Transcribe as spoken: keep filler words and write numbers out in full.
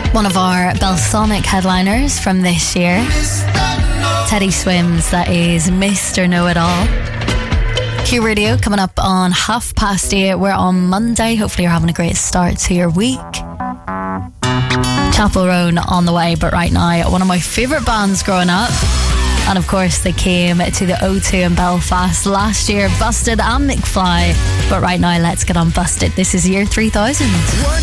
One of our Belsonic headliners from this year, Teddy Swims, that is Mister Know-It-All. Q Radio coming up on half past eight. We're on Monday. Hopefully you're having a great start to your week. Chapel Roan on the way, but right now, one of my favourite bands growing up. And of course, they came to the O two in Belfast last year, Busted and McFly. But right now, let's get on Busted. This is Year three thousand.